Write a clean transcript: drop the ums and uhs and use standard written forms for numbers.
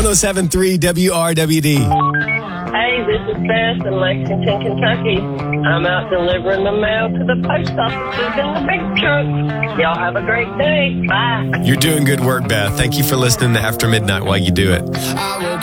1073 WRWD. Hey, this is Beth in Lexington, Kentucky. I'm out delivering the mail to the post offices in the big truck. Y'all have a great day. Bye. You're doing good work, Beth. Thank you for listening to After Midnight while you do it.